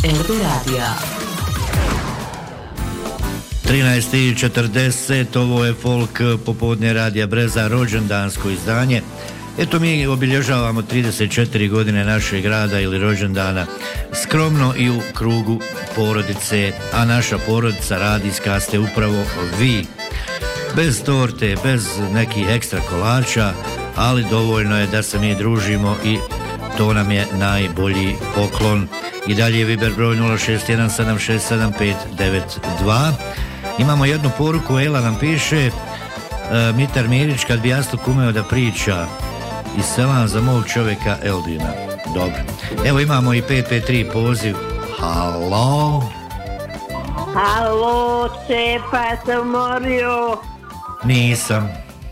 RB Radija. 13:40, ovo je Folk popodne Radija Breza, rođendansko izdanje. Eto, mi obilježavamo 34 godine našeg grada ili rođendana, skromno i u krugu porodice, a naša porodica radijska ste upravo vi. Bez torte, bez nekih ekstra kolača, ali dovoljno je da se mi družimo i to nam je najbolji poklon. I dalje je Viber broj 061767592. Imamo jednu poruku, Ela nam piše, Mitar Mirić, kad bi Jastuk umeo da priča, i selam za mog čovjeka Eldina. Dobro. Evo imamo i 553 poziv. Halo? Halo, Čepa, se umorio. Nisam.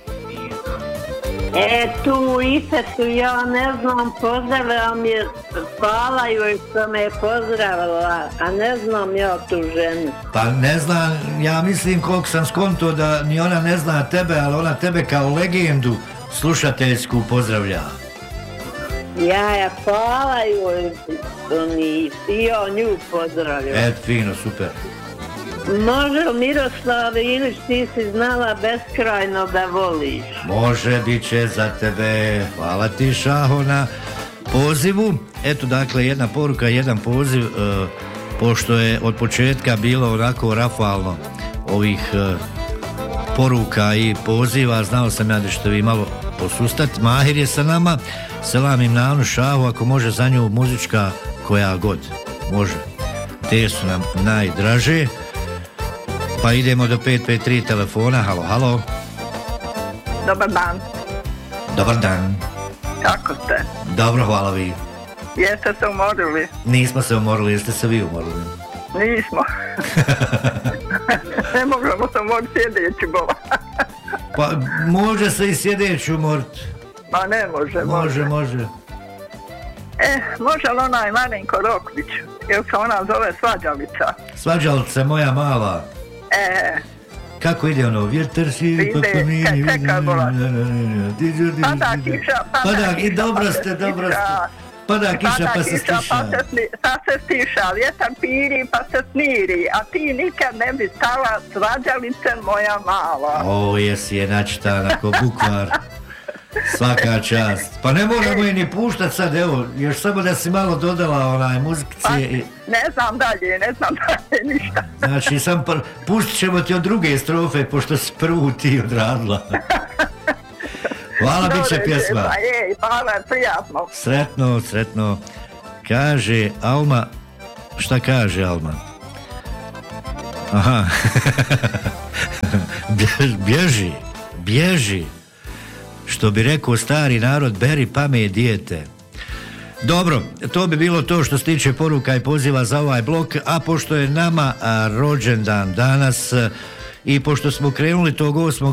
Tu Ifetu, ja ne znam, pozdravila mi je, hvala joj što me je pozdravila, a ne znam ja tu ženu. Pa ne znam, ja mislim koliko sam skonto da ni ona ne zna tebe, ali ona tebe kao legendu slušateljsku pozdravlja. Ja, hvala joj, i ja nju pozdravila. Fino, super. Može, Miroslav Ilić, ti si znala beskrajno da voliš. Može, bit će za tebe. Hvala ti, Šaho, na pozivu. Eto, dakle, jedna poruka, jedan poziv, pošto je od početka bilo onako rafalno ovih poruka i poziva, znao sam ja da ćete vi malo posustati. Mahir je sa nama, selam im na Anu Šahu, ako može za nju muzička koja god. Može. Te su nam najdraže. Pa idemo do 553 telefona. Halo, halo. Dobar dan. Dobar dan. Kako ste? Dobro, hvala vi. Jeste se umorili? Nismo se umorili, jeste se vi umorili? Nismo. Ne možemo se umoriti sjedeći bova. Pa može se i sjedeći umoriti. Ma ne može. Može. Može li onaj Marinko Rokvić? Jer se ona zove Svađalica. Svađalica moja mala. Kako ide ono? Vjetar si pa pomini. Čekaj, bola. Pada kiša. I dobro ste. Pada kiša pa se stiša. Pa se stiša, vjetar piri pa se smiri, a ti nikad ne bi stala Svađalice moja mala. O, jesi je načitana ko bukvar. Svaka čast. Pa ne moramo je ni puštat sad, evo, još samo da si malo dodala onaj muzikice. Pa, ne znam dalje ništa. Znači, sam pustit ćemo ti od druge strofe, pošto si prvu ti odradila. Hvala, bit će pjesma. Hvala, prijatno. Sretno. Kaže Alma, šta kaže Alma? Aha. Bježi. Što bi rekao stari narod, beri pamet dijete. Dobro, to bi bilo to što se tiče poruka i poziva za ovaj blok, a pošto je nama rođendan danas i pošto smo krenuli tog 8.